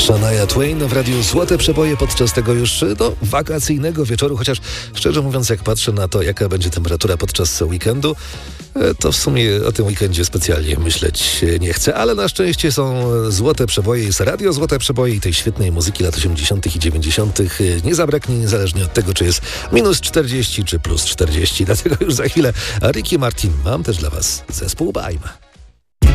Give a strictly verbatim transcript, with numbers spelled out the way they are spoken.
Shania Twain w radiu Złote Przeboje podczas tego już no, wakacyjnego wieczoru, chociaż szczerze mówiąc, jak patrzę na to, jaka będzie temperatura podczas weekendu, to w sumie o tym weekendzie specjalnie myśleć nie chcę, ale na szczęście są Złote Przeboje, jest radio Złote Przeboje i tej świetnej muzyki lat osiemdziesiątych i dziewięćdziesiątych nie zabraknie, niezależnie od tego, czy jest minus czterdzieści, czy plus czterdzieści. Dlatego już za chwilę Ricky Martin. Mam też dla Was zespół Bajma.